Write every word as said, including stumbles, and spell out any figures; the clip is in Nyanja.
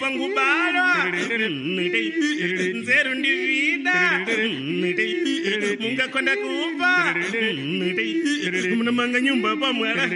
pangubala nzeru ndivida mungakonda kupa munamanga nyumba pamwala